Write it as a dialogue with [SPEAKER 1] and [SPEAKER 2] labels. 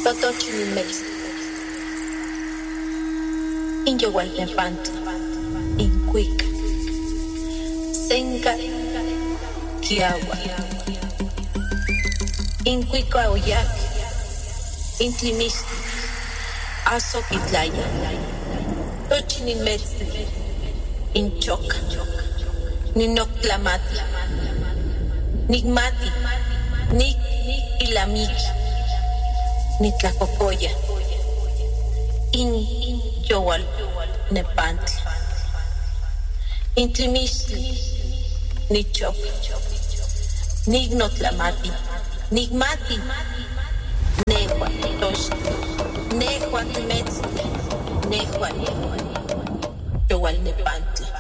[SPEAKER 1] Totochinimex, Inyowalnepantli, Incuica, Senca, Kiawa, Incuica Oyac, Intlimistli, Azoquitlaya, Tochinimex, Inchoca, Ninoctlamati, Nigmati, Nik Ilamiki, Nitlacocoya, Yowal Nepantli, Intlimistli, Nichop, Nignotlamati, Nigmati, Nehua Tosh, Nehua Timetzli, Nehua Yowal Nepantli.